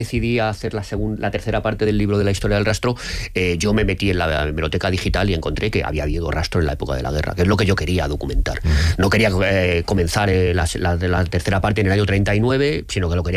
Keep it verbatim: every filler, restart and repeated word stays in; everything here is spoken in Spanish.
decidí hacer la, segunda, la tercera parte del libro de la historia del rastro, eh, yo me metí en la biblioteca digital y encontré que había habido rastro en la época de la guerra, que es lo que yo quería documentar. No quería eh, comenzar eh, la, la, la tercera parte en el año treinta y nueve, sino que lo quería